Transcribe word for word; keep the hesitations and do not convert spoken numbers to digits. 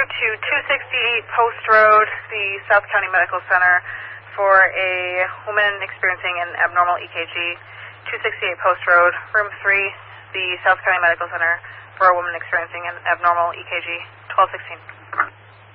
to two sixty-eight Post Road, the South County Medical Center, for a woman experiencing an abnormal E K G. two sixty-eight Post Road, room three, the South County Medical Center, for a woman experiencing an abnormal E K G. twelve sixteen.